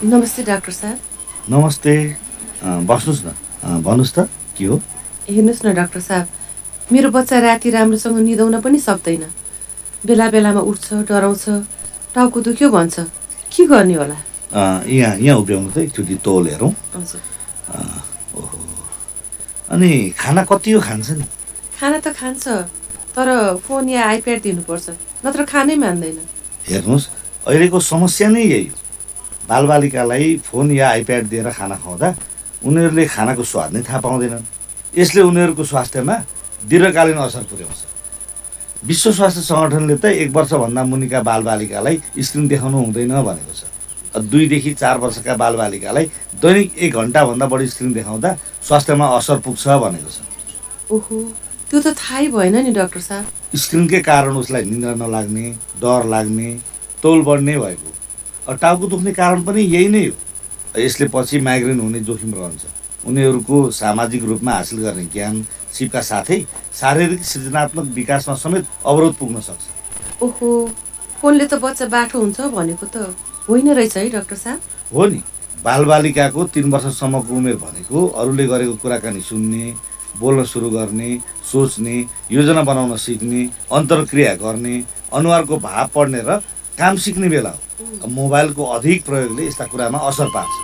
नमस्ते डाक्टर साहब। नमस्ते। बस्नुहोस् न। भन्नुहोस् त के हो? हेर्नुहोस् न डाक्टर साहब, मेरो बच्चा राति राम्रोसँग निदाउन पनि सक्दैन। बेला बेलामा उठ्छ, डराउँछ, टाउको दुख्यो भन्छ। के गर्ने होला? यहाँ उभ्याउनु त एकचोटि तौल हेरौँ। हजुर। ओहो, अनि खाना कति हो खान्छ नि? खाना त खान्छ, तर फोन या आइप्याड दिनुपर्छ, नत्र खानै मान्दैन। हेर्नुहोस्, अहिलेको समस्या नै यही हो। बालबालिकालाई फोन या आइप्याड दिएर खाना खुवाउँदा उनीहरूले खानाको स्वाद नै थाहा पाउँदैनन्। यसले उनीहरूको स्वास्थ्यमा दीर्घकालीन असर पुर्याउँछ। विश्व स्वास्थ्य सङ्गठनले त 1 वर्षभन्दा मुनिका बालबालिकालाई स्क्रिन देखाउनु हुँदैन भनेको छ। 2 देखि 4 वर्षका बालबालिकालाई दैनिक 1 घन्टाभन्दा बढी स्क्रिन देखाउँदा स्वास्थ्यमा असर पुग्छ भनेको छ। ओहो, त्यो त थाहै भएन नि डाक्टर साहब। स्क्रिनकै कारण उसलाई निद्रा नलाग्ने, डर लाग्ने, तौल बढ्ने भएको। टाउको दुख्ने कारण पनि यही नै हो। यसले पछि माइग्रेन हुने जोखिम रहन्छ। उनीहरूको सामाजिक रूपमा हासिल गर्ने ज्ञान, सिपका साथै शारीरिक सृजनात्मक विकासमा समेत अवरोध पुग्न सक्छ। ओहो, फोनले त बच्चा बाठो हुन्छ भनेको त होइन रहेछ है डाक्टर साहब? हो नि, बालबालिकाको 3 वर्षसम्मको उमेर भनेको अरूले गरेको कुराकानी सुन्ने, बोल्न सुरु गर्ने, सोच्ने, योजना बनाउन सिक्ने, अन्तर्क्रिया गर्ने, अनुहारको भाव पढ्ने र काम सिक्ने बेला हो। मोबाइलको अधिक प्रयोगले यस्ता कुरामा असर पार्छ।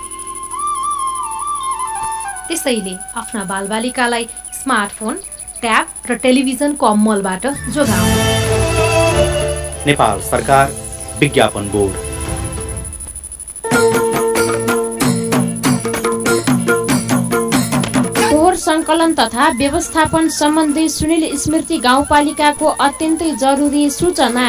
त्यसैले आफ्ना बालबालिकालाई स्मार्टफोन, ट्याब र टेलिभिजनको अमलबाट जोगाउनु। नेपाल सरकार विज्ञापन बोर्ड। फोहोर सङ्कलन तथा व्यवस्थापन सम्बन्धी सुनिल स्मृति गाउँपालिकाको अत्यन्तै जरुरी सूचना।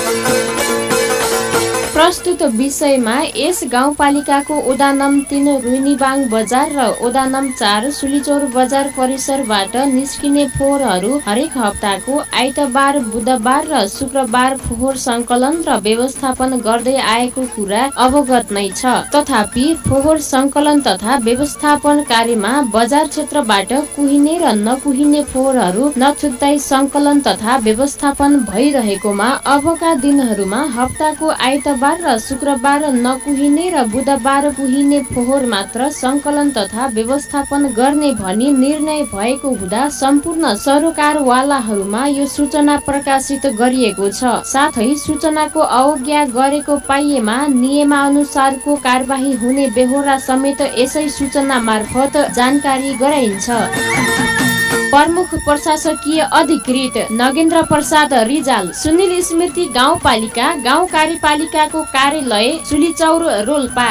प्रस्तुत विषयमा यस गाउँपालिकाको ओडा नम् 3 रुइनीबाङ बजार र ओडा नम् 4 सुलीचौर बजार परिसरबाट निस्किने फोहोरहरू हरेक हप्ताको आइतबार, बुधबार र शुक्रबार फोहोर सङ्कलन र व्यवस्थापन गर्दै आएको कुरा अवगत नै छ। तथापि फोहोर सङ्कलन तथा व्यवस्थापन कार्यमा बजार क्षेत्रबाट कुहिने र नकुहिने फोहोरहरू नछुट्टाई सङ्कलन तथा व्यवस्थापन भइरहेकोमा अबका दिनहरूमा हप्ताको आइतबार र शुक्रबार नकुहिने र बुधबार कुहिने फोहोर मात्र सङ्कलन तथा व्यवस्थापन गर्ने भनी निर्णय भएको हुँदा सम्पूर्ण सरोकारवालाहरूमा यो सूचना प्रकाशित गरिएको छ। साथै सूचनाको अवज्ञा गरेको पाइएमा नियमानुसारको कारबाही हुने बेहोरा समेत यसै सूचना मार्फत जानकारी गराइन्छ। प्रमुख प्रशासकीय अधिकृत नगेन्द्र प्रसाद रिजाल, सुनिल स्मृति गाउँपालिका, गाउँ कार्यपालिकाको कार्यालय सुलीचौर रोल्पा।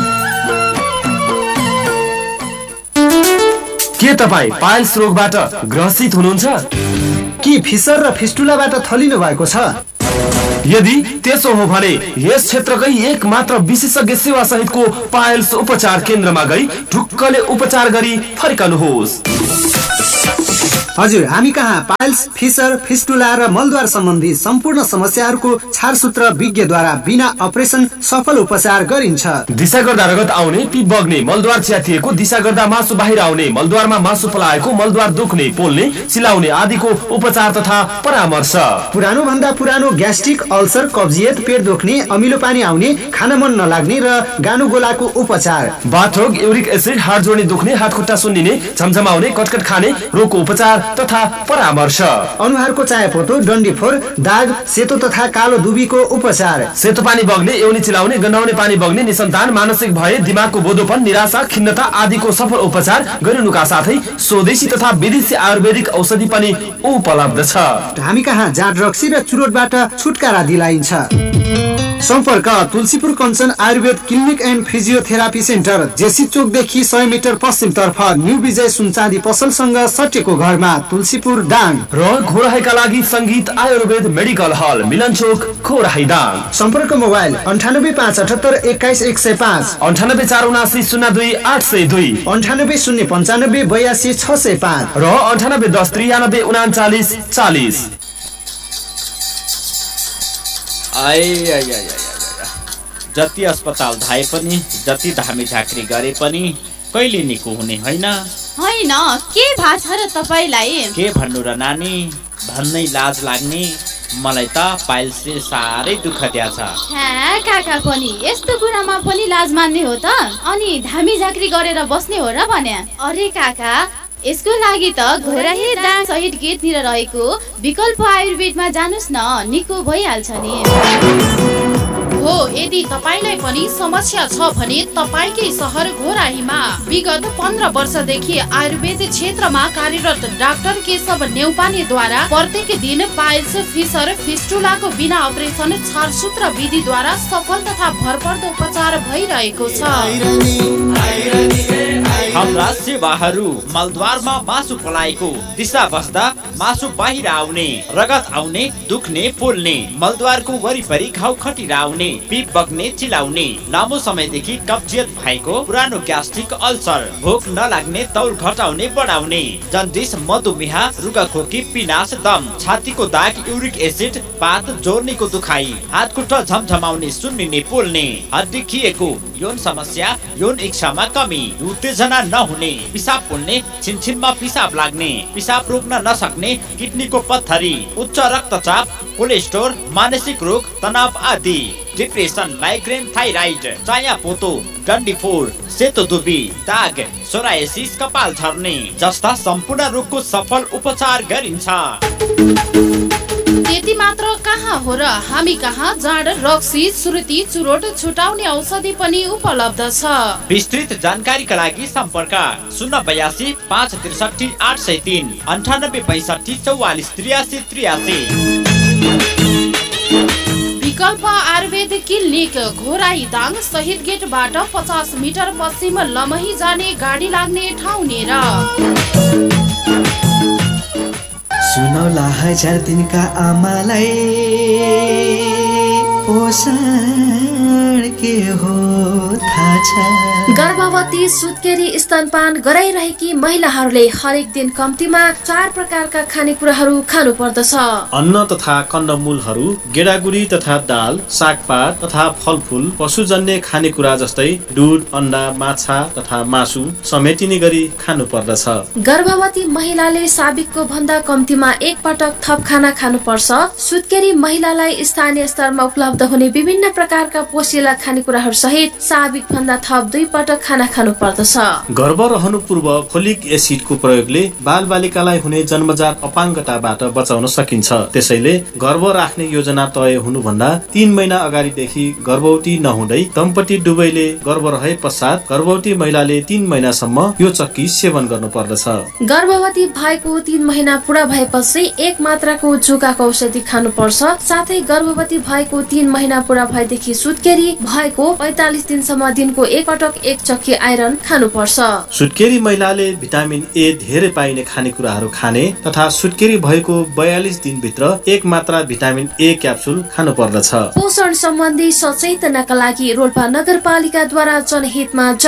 के तपाईँ पाइल्स रोगबाट ग्रसित हुनुहुन्छ? के फिसर र फिस्टुलाबाट थलिनु भएको छ? यदि त्यसो हो भने यस क्षेत्रकै एक मात्र विशेषज्ञ सेवा सहितको पाइल्स उपचार केन्द्रमा गई ढुक्कले उपचार गरी फर्कनुहोस्। हजुर, हामी कहाँ पाइल्स, फिसर, फिस्टुला र मलद्वार सम्बन्धी सम्पूर्ण समस्याहरूको छारसूत्र विज्ञद्वारा बिना अपरेसन सफल उपचार गरिन्छ। दिशा गर्दा रगत आउने, पिप बग्ने, मलद्वार च्यातिएको, दिशा गर्दा मासु बाहिर आउने, मलद्वारमा मासु पलाएको, मलद्वार दुख्ने, पोल्ने, सिलाउने आदिको उपचार तथा परामर्श। पुरानो भन्दा पुरानो ग्यास्ट्रिक, अल्सर, कब्जियत, पेट दुख्ने, अमिलो पानी आउने, खान मन नलाग्ने र गानु गोलाको उपचार। बाथरोग, युरिक एसिड, हाड जोड्ने दुख्ने, हात खुट्टा सुन्निने, झमझमाउने, कटकट खाने रोगको उपचार तथा परामर्श। अनुहारको चायापोतो, डन्डीफोर, दाग, सेतो तथा कालो दुबीको उपचार। सेतो पानी बग्ने, एउनी चिलाउने, गन्हाउने पानी बग्ने, निसन्तान, मानसिक भय, दिमागको बोधोपन, निराशा, खिन्नता आदिको सफल उपचार गरिनुका साथै स्वदेशी तथा विदेशी आयुर्वेदिक औषधि पनि उपलब्ध छ। हामी कहाँ जाँड रक्सी र चुरोटबाट छुटकारा दिलाइन्छ। सम्पर्क Tulsipur Kanchan Ayurveda clinic and physiotherapy centre, JC चोकदेखि 100 metre पश्चिमतर्फ न्यू विजय सुनचाँदी पसलसँग सटेको घरमा, तुलसीपुर दाङ। र घोराहीका लागि सङ्गीत आयुर्वेद मेडिकल हल, मिलन चोक, घोराही दाङ। सम्पर्क मोबाइल 9857 21 105, 9847 02 802, 98 095 82 605 र 9810 93 39 40। जति अस्पताल धाए पनि, जति धामी झाँक्री गरे पनि कहिले निको हुने होइन। होइन, के भएको छ र तपाईलाई? के भन्नु र नानी, भन्नै लाज लाग्ने। मलाई त पाइल्सले साह्रै दुःख दिएछ। काका पनि यस्तो कुरामा पनि लाज मान्ने हो त? अनि धामी झाँक्री गरेर बस्ने हो र भन्या? अरे काका, यसको लागि त घोराही दाङ सहित गेटतिर रहेको विकल्प आयुर्वेदमा जानुस् न, निको भइहाल्छ नि। हो, यदि तपाईलाई पनि समस्या छ भने तपाईकै सहर घोराहीमा विगत 15 वर्षदेखि आयुर्वेद क्षेत्रमा कार्यरत डाक्टर केशव नेउपानेद्वारा प्रत्येक दिन पाइल्स, फिसर, फिस्टुलाको बिना अपरेसन छारसूत्र विधिद्वारा सफल तथा भरपर्दो उपचार भइरहेको छ। हाम्रा सेवाहरू मलद्वारमा मासु पलाएको दिशा बस्दा मासु बाहिर आउने, रगत आउने, दुख्ने, पोल्ने, मलद्वारको वरिपरि घाउ खटिरा आउने, पिप बग्ने, चिलाउने, लामो समयदेखि कब्जियत भएको, पुरानो ग्यास्ट्रिक अल्सर, भोक नलाग्ने, तौल घटाउने बढाउने, जन्डिस, मधुमेह, रुगाखोकी, पिनास, दम, छातीको दाग, युरिक एसिड, पात, जोर्नीको दुखाइ, हात खुट्टा झमझमाउने, सुन्निने, पोल्ने, हड्डी खिएको, यौन समस्या, यौन इच्छामा कमी, उत्तेजना नहुने, पिसाब पोल्ने, छिनछिनमा पिसाब लाग्ने, पिसाब रोक्न नसक्ने, किडनीको पत्थरी, उच्च रक्तचाप, कोलेस्ट्रोल, मानसिक रोग, तनाव आदि, डिप्रेसन, माइग्रेन, थाइराइड, चायापोतो, डन्डीफोर, सेतो दुबी, दाग, सोरायसिस, कपाल झर्ने जस्ता सम्पूर्ण रोगको सफल उपचार गरिन्छ। त्यति मात्र कहाँ हो र, हामी कहाँ जाँड, रक्सी, सुर्ती, चुरोट छुटाउने औषधि पनि उपलब्ध छ। विस्तृत जानकारीका लागि सम्पर्क 082 563 803 98 65 44 83 83। विकल्प आयुर्वेद क्लिनिक घोराही दाङ शहीद गेटबाट 50 मिटर पश्चिम लमही जाने गाडी लाग्ने ठाउँ नेर। सुनौला 1000 दिनका आमालाई पोषण के हो थाहा छ? गर्भवती, सुत्केरी, स्तनपान गराइरहेकी महिलाहरूले हरेक दिन कम्तीमा 4 प्रकारका खानेकुराहरू खानु पर्दछ। अन्न तथा कन्दमूलहरू, गेडागुडी तथा दाल, सागपात तथा फलफूल, पशुजन्य खानेकुरा जस्तै दूध, अन्डा, माछा तथा मासु समेटिने गरी खानु पर्दछ। गर्भवती महिलाले साबिकको भन्दा कम्तीमा 1 पटक थप खाना खानु पर्छ। सुत्केरी महिलालाई स्थानीय स्तरमा उपलब्ध हुने विभिन्न प्रकारका पोषिला खानेकुराहरू सहित साबिक भन्दा थप 2 पटक खाना खानु पर्दछ। गर्भ रहनु पूर्व फोलिक एसिडको प्रयोगले बालबालिकालाई हुने जन्मजात अपाङ्गताबाट बचाउन सकिन्छ। त्यसैले गर्भ राख्ने योजना तय हुनुभन्दा 3 महिना अगाडिदेखि गर्भवती नहुँदै दम्पति दुवैले गर्भ रहे पश्चात गर्भवती महिलाले 3 महिनासम्म यो चक्की सेवन गर्नु पर्दछ। गर्भवती भएको 3 महिना पूरा भएपछि 1 मात्राको जुकाको औषधि खानु पर्छ। साथै गर्भवती भएको 3 महिना पूरा भएदेखि सुत्केरी भएको 45 दिनसम्म दिनको 1 पटक 1 चक्की आइरन खानु पर्छ। सुत्केरी महिलाले भिटामिन ए धेरै पाइने खानेकुराहरू खाने तथा सुत्केरी भएको 42 दिनभित्र 1 मात्रा भिटामिन ए क्याप्सुल खानु पर्दछ। पोषण सम्बन्धी सचेतनाका लागि रोल्पा नगरपालिकाद्वारा जनहितमा